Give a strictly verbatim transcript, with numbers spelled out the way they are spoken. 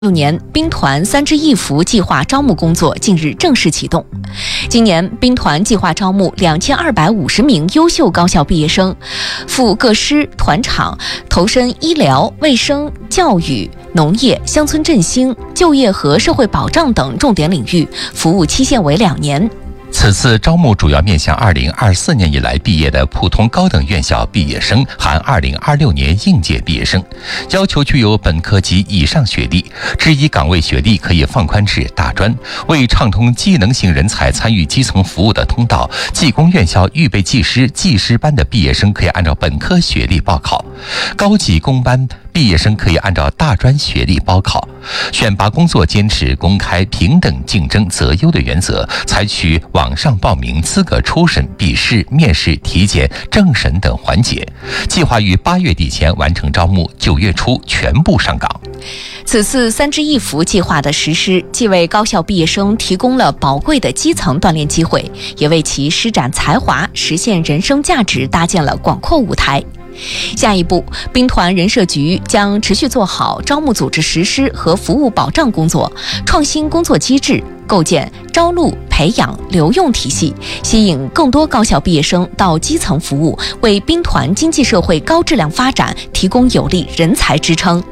六年兵团三支一扶计划招募工作近日正式启动。今年兵团计划招募两千二百五十名优秀高校毕业生，赴各师团场投身医疗、卫生、教育、农业、乡村振兴、就业和社会保障等重点领域，服务期限为两年。 此次招募主要面向二零二四年以来毕业的普通高等院校毕业生，含二零二六年应届毕业生，要求具有本科及以上学历，质疑岗位学历可以放宽至大专。为畅通技能型人才参与基层服务的通道，技工院校预备技师、技师班的毕业生可以按照本科学历报考，高级工班毕业生可以按照大专学历报考。选拔工作坚持公开、平等、竞争、择优的原则，采取网上报名、资格初审、笔试、面试、体检、政审等环节，计划于八月底前完成招募，九月初全部上岗。 此次三支一扶计划的实施，既为高校毕业生提供了宝贵的基层锻炼机会，也为其施展才华、实现人生价值搭建了广阔舞台。下一步，兵团人社局将持续做好招募组织实施和服务保障工作，创新工作机制，构建招录、培养、留用体系，吸引更多高校毕业生到基层服务，为兵团经济社会高质量发展提供有力人才支撑。